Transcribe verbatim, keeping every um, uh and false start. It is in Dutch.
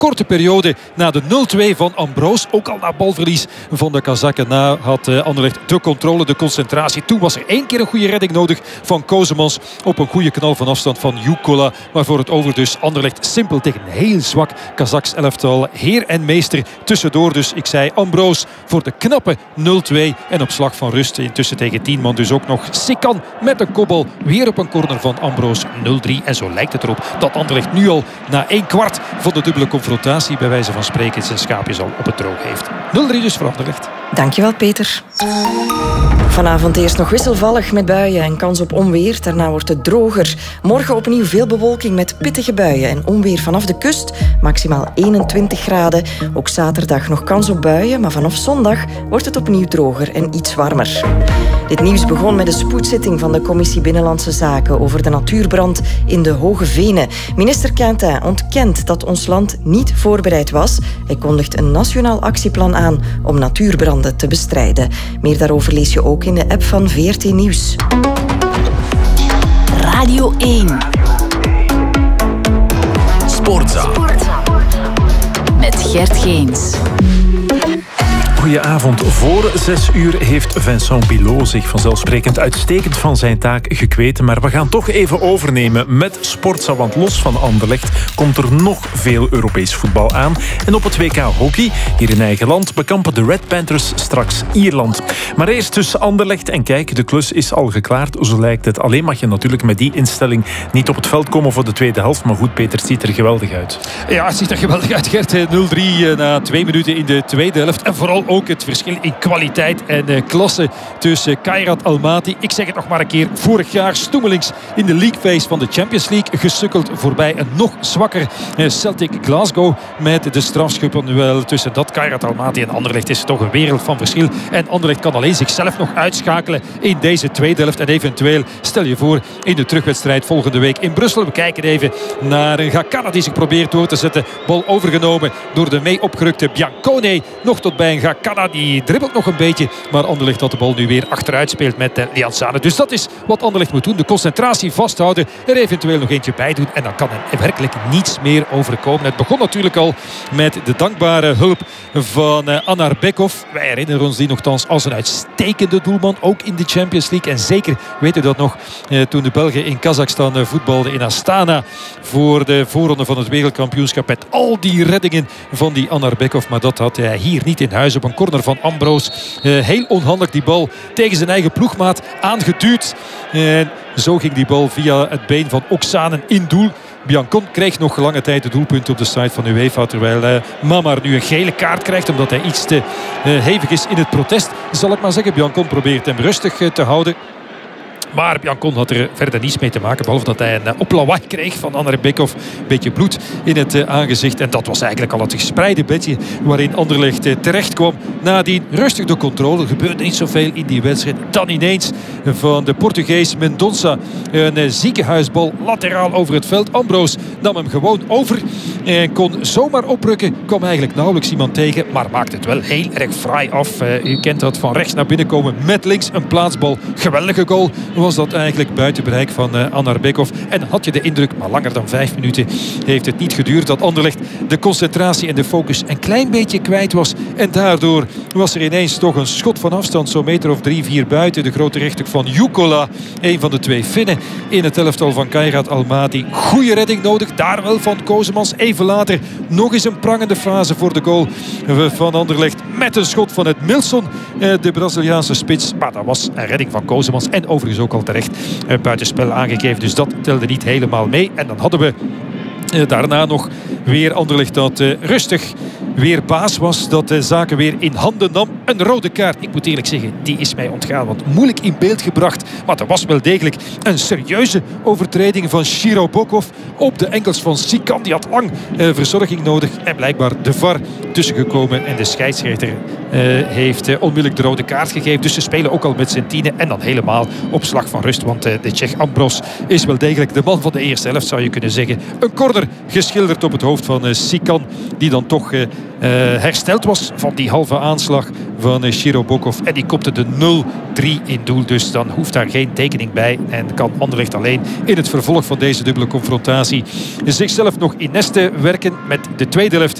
korte periode na de nul twee van Ambroos. Ook al na balverlies van de Kazakken na had uh, Anderlecht de controle, de concentratie. Toen was er één keer een goede redding nodig van Kozemans op een goede knal van afstand van Jukola. Maar voor het over dus Anderlecht simpel tegen een heel zwak Kazaks elftal. Heer en meester tussendoor dus. Ik zei Ambroos voor de knappe nul twee. En op slag van rust intussen tegen tien man dus ook nog Sikan met een kopbal. Weer op een corner van Ambroos nul drie. En zo lijkt het erop dat Anderlecht nu al na één kwart van de dubbele confrontatie bij wijze van spreken zijn schaapjes al op het droog heeft. nul drie dus voor Anderlecht. Dankjewel Peter. Vanavond eerst nog wisselvallig met buien en kans op onweer. Daarna wordt het droger. Morgen opnieuw veel bewolking met pittige buien en onweer vanaf de kust. Maximaal eenentwintig graden. Ook zaterdag nog kans op buien, maar vanaf zondag wordt het opnieuw droger en iets warmer. Dit nieuws begon met de spoedzitting van de Commissie Binnenlandse Zaken over de natuurbrand in de Hoge Venen. Minister Quintin ontkent dat ons land niet voorbereid was. Hij kondigt een nationaal actieplan aan om natuurbranden te bestrijden. Meer daarover lees je ook in de app van V R T Nieuws. Radio één. Sportza. Met Gert Geens. Goedenavond. Voor zes uur heeft Vincent Bilot zich vanzelfsprekend uitstekend van zijn taak gekweten. Maar we gaan toch even overnemen met Sportza. Want los van Anderlecht komt er nog veel Europees voetbal aan. En op het W K hockey, hier in eigen land, bekampen de Red Panthers straks Ierland. Maar eerst dus Anderlecht. En kijk, de klus is al geklaard. Zo lijkt het. Alleen mag je natuurlijk met die instelling niet op het veld komen voor de tweede helft. Maar goed, Peter, het ziet er geweldig uit. Ja, het ziet er geweldig uit, Gert. nul drie na twee minuten in de tweede helft. En vooral ook het verschil in kwaliteit en uh, klasse tussen Kairat Almaty. Ik zeg het nog maar een keer. Vorig jaar stoemelings in de League Phase van de Champions League gesukkeld voorbij een nog zwakker uh, Celtic Glasgow met de strafschuppen. Wel tussen dat Kairat Almaty en Anderlecht is het toch een wereld van verschil. En Anderlecht kan alleen zichzelf nog uitschakelen in deze tweede helft. En eventueel, stel je voor, in de terugwedstrijd volgende week in Brussel. We kijken even naar een Gakana die zich probeert door te zetten. Bal overgenomen door de mee opgerukte Biancone. Nog tot bij een Gakana. Die dribbelt nog een beetje. Maar Anderlecht dat de bal nu weer achteruit speelt met uh, Lianzane. Dus dat is wat Anderlecht moet doen. De concentratie vasthouden. Er eventueel nog eentje bij doen. En dan kan er werkelijk niets meer overkomen. Het begon natuurlijk al met de dankbare hulp van uh, Anar Bekov. Wij herinneren ons die nogthans als een uitstekende doelman. Ook in de Champions League. En zeker weten we dat nog uh, toen de Belgen in Kazachstan uh, voetbalden in Astana. Voor de voorronde van het wereldkampioenschap. Met al die reddingen van die Anar Bekov. Maar dat had hij hier niet in huis op een corner van Ambroos. Uh, heel onhandig die bal tegen zijn eigen ploegmaat aangeduwd. En zo ging die bal via het been van Oksanen in doel. Biancon kreeg nog lange tijd de doelpunt op de site van UEFA. Terwijl uh, Mamar nu een gele kaart krijgt. Omdat hij iets te uh, hevig is in het protest. Zal ik maar zeggen. Biancon probeert hem rustig uh, te houden. Maar Biancon had er verder niets mee te maken. Behalve dat hij een uh, oplawaai kreeg van Anar Bekov. Een beetje bloed in het uh, aangezicht. En dat was eigenlijk al het gespreide bedje waarin Anderlecht uh, terecht kwam. Nadien rustig de controle. Er gebeurde niet zoveel in die wedstrijd. Dan ineens van de Portugees Mendonça. Een uh, ziekenhuisbal lateraal over het veld. Ambroos nam hem gewoon over. En kon zomaar oprukken. Kwam eigenlijk nauwelijks iemand tegen. Maar maakte het wel heel erg fraai af. Uh, u kent dat, van rechts naar binnen komen. Met links een plaatsbal. Geweldige goal. Was dat eigenlijk buiten bereik van uh, Anar Bekov. En had je de indruk, maar langer dan vijf minuten heeft het niet geduurd, dat Anderlecht de concentratie en de focus een klein beetje kwijt was. En daardoor was er ineens toch een schot van afstand, zo'n meter of drie, vier buiten. De grote rechter van Jukola, een van de twee Finnen in het elftal van Kairat Almaty. Goeie redding nodig, daar wel van Kozemans. Even later nog eens een prangende fase voor de goal van Anderlecht. Met een schot van het Milson, de Braziliaanse spits. Maar dat was een redding van Kozemans en overigens ook al terecht buitenspel aangegeven. Dus dat telde niet helemaal mee. En dan hadden we daarna nog weer Anderlecht dat uh, rustig weer baas was. Dat de zaken weer in handen nam. Een rode kaart. Ik moet eerlijk zeggen, die is mij ontgaan. Want moeilijk in beeld gebracht. Maar er was wel degelijk een serieuze overtreding van Shiro Bokov op de enkels van Sikan. Die had lang uh, verzorging nodig. En blijkbaar de V A R tussengekomen. En de scheidsrechter uh, heeft uh, onmiddellijk de rode kaart gegeven. Dus ze spelen ook al met z'n tienen. En dan helemaal op slag van rust. Want uh, de Tsjech Ambros is wel degelijk de man van de eerste helft, zou je kunnen zeggen. Een corner geschilderd op het hoofd van uh, Sikan. Die dan toch uh, uh, hersteld was van die halve aanslag van Shiro Bokov. En die kopte de nul drie in doel. Dus dan hoeft daar geen tekening bij. En kan Anderlecht alleen in het vervolg van deze dubbele confrontatie zichzelf nog in nesten werken met de tweede helft